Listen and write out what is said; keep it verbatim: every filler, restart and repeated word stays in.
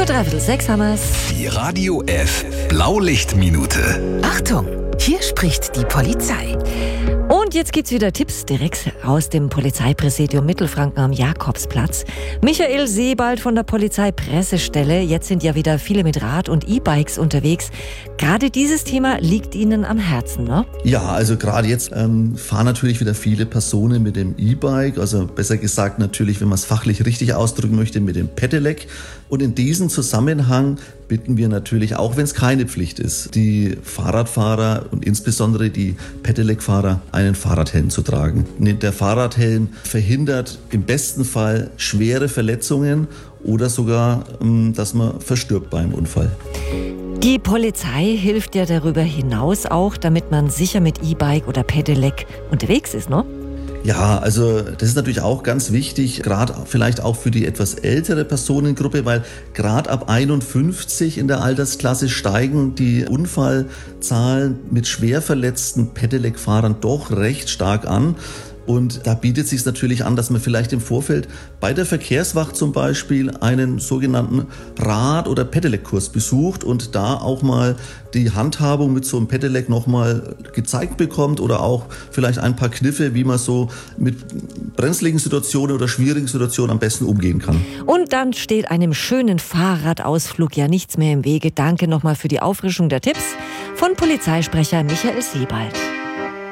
Dreiviertel sechs haben wir's. Die Radio F Blaulichtminute. Achtung, hier spricht die Polizei. Und jetzt gibt's wieder Tipps direkt aus dem Polizeipräsidium Mittelfranken am Jakobsplatz. Michael Sebald von der Polizeipressestelle. Jetzt sind ja wieder viele mit Rad und E-Bikes unterwegs. Gerade dieses Thema liegt Ihnen am Herzen, ne? Ja, also gerade jetzt ähm, fahren natürlich wieder viele Personen mit dem E-Bike, also besser gesagt natürlich, wenn man es fachlich richtig ausdrücken möchte, mit dem Pedelec. Und in diesem Zusammenhang bitten wir natürlich, auch wenn es keine Pflicht ist, die Fahrradfahrer und insbesondere die Pedelec-Fahrer einen Fahrradhelm zu tragen. Der Fahrradhelm verhindert im besten Fall schwere Verletzungen oder sogar, dass man verstirbt beim Unfall. Die Polizei hilft ja darüber hinaus auch, damit man sicher mit E-Bike oder Pedelec unterwegs ist, ne? Ja, also das ist natürlich auch ganz wichtig, gerade vielleicht auch für die etwas ältere Personengruppe, weil gerade ab einundfünfzig in der Altersklasse steigen die Unfallzahlen mit schwer verletzten Pedelec-Fahrern doch recht stark an. Und da bietet es sich natürlich an, dass man vielleicht im Vorfeld bei der Verkehrswacht zum Beispiel einen sogenannten Rad- oder Pedelec-Kurs besucht und da auch mal die Handhabung mit so einem Pedelec nochmal gezeigt bekommt oder auch vielleicht ein paar Kniffe, wie man so mit brenzligen Situationen oder schwierigen Situationen am besten umgehen kann. Und dann steht einem schönen Fahrradausflug ja nichts mehr im Wege. Danke nochmal für die Auffrischung der Tipps von Polizeisprecher Michael Sebald.